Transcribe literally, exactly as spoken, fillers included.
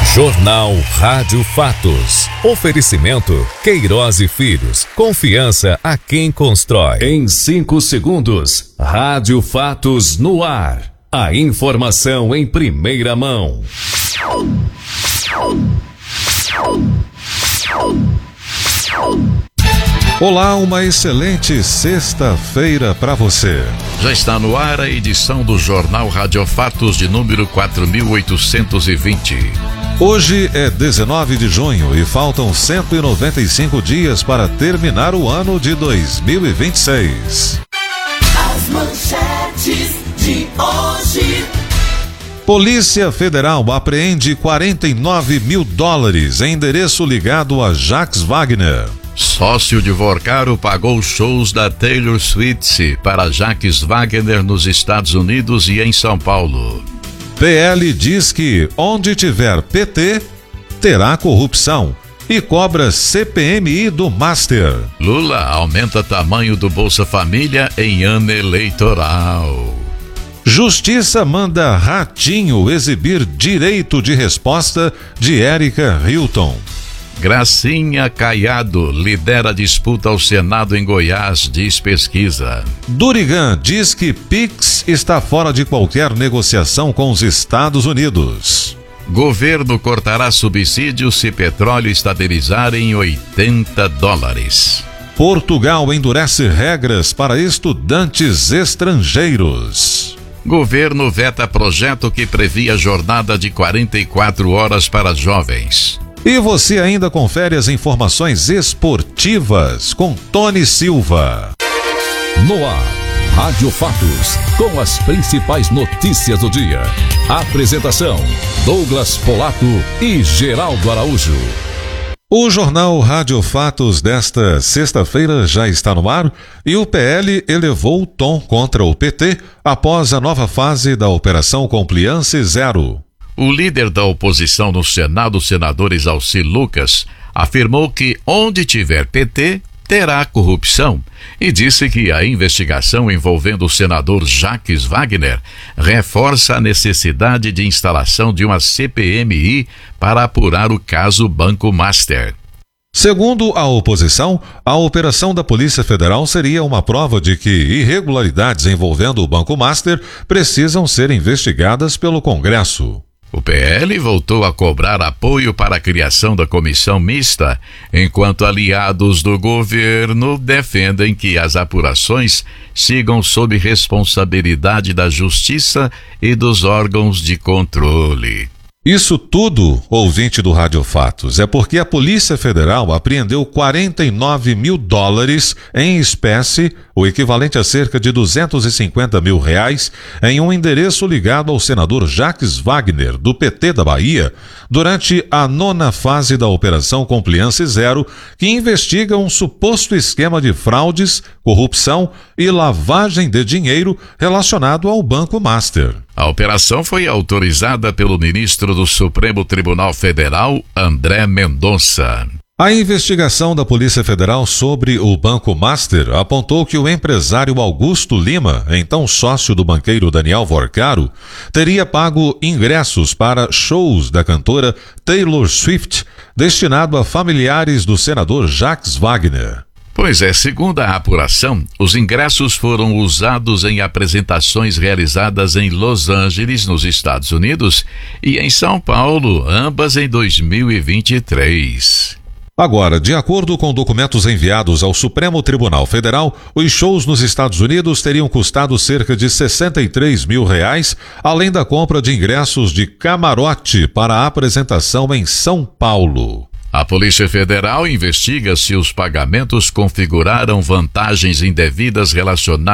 Jornal Rádio Fatos. Oferecimento Queiroz e Filhos. Confiança a quem constrói. Em cinco segundos, Rádio Fatos no ar. A informação em primeira mão. Olá, uma excelente sexta-feira para você. Já está no ar a edição do Jornal Rádio Fatos de número quatro mil oitocentos e vinte. Hoje é dezenove de junho e faltam cento e noventa e cinco dias para terminar o ano de dois mil e vinte e seis. As manchetes de hoje. Polícia Federal apreende quarenta e nove mil dólares em endereço ligado a Jacques Wagner. Sócio de Vorcaro pagou shows da Taylor Swift para Jacques Wagner nos Estados Unidos e em São Paulo. P L diz que onde tiver P T, terá corrupção e cobra C P M I do Master. Lula aumenta tamanho do Bolsa Família em ano eleitoral. Justiça manda Ratinho exibir direito de resposta de Érica Hilton. Gracinha Caiado lidera a disputa ao Senado em Goiás, diz pesquisa. Durigan diz que Pix está fora de qualquer negociação com os Estados Unidos. Governo cortará subsídio se petróleo estabilizar em oitenta dólares. Portugal endurece regras para estudantes estrangeiros. Governo veta projeto que previa jornada de quarenta e quatro horas para jovens. E você ainda confere as informações esportivas com Tony Silva. No ar, Rádio Fatos, com as principais notícias do dia. Apresentação, Douglas Polato e Geraldo Araújo. O Jornal Rádio Fatos desta sexta-feira já está no ar e o P L elevou o tom contra o P T após a nova fase da Operação Compliance Zero. O líder da oposição no Senado, senador Exalci Lucas, afirmou que onde tiver P T, terá corrupção e disse que a investigação envolvendo o senador Jacques Wagner reforça a necessidade de instalação de uma C P M I para apurar o caso Banco Master. Segundo a oposição, a operação da Polícia Federal seria uma prova de que irregularidades envolvendo o Banco Master precisam ser investigadas pelo Congresso. O P L voltou a cobrar apoio para a criação da comissão mista, enquanto aliados do governo defendem que as apurações sigam sob responsabilidade da Justiça e dos órgãos de controle. Isso tudo, ouvinte do Rádio Fatos, é porque a Polícia Federal apreendeu quarenta e nove mil dólares em espécie, o equivalente a cerca de duzentos e cinquenta mil reais, em um endereço ligado ao senador Jacques Wagner, do P T da Bahia, durante a nona fase da Operação Compliance Zero, que investiga um suposto esquema de fraudes, corrupção e lavagem de dinheiro relacionado ao Banco Master. A operação foi autorizada pelo ministro do Supremo Tribunal Federal, André Mendonça. A investigação da Polícia Federal sobre o Banco Master apontou que o empresário Augusto Lima, então sócio do banqueiro Daniel Vorcaro, teria pago ingressos para shows da cantora Taylor Swift, destinado a familiares do senador Jacques Wagner. Pois é, segundo a apuração, os ingressos foram usados em apresentações realizadas em Los Angeles, nos Estados Unidos, e em São Paulo, ambas em dois mil e vinte e três. Agora, de acordo com documentos enviados ao Supremo Tribunal Federal, os shows nos Estados Unidos teriam custado cerca de sessenta e três mil reais, além da compra de ingressos de camarote para a apresentação em São Paulo. A Polícia Federal investiga se os pagamentos configuraram vantagens indevidas relacionadas